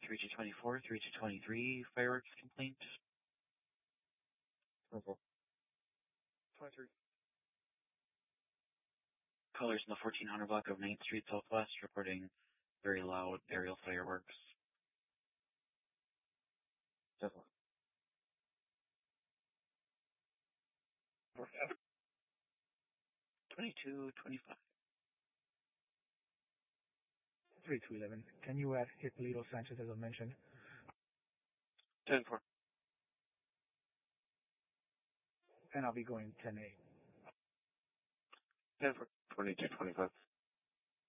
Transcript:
3224, 3223, fireworks complaint. 23. Callers in the 1400 block of 9th Street Southwest reporting very loud aerial fireworks. 2225. 3211. Can you add Hippolito Sanchez as I mentioned? 10-4. And I'll be going 10A. 10-4. 2225.